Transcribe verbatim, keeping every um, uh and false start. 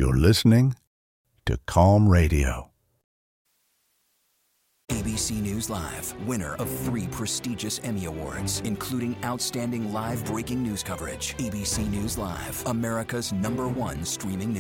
You're listening to Calm Radio. A B C News Live, winner of three prestigious Emmy Awards, including Outstanding Live Breaking News Coverage. A B C News Live, America's number one streaming news.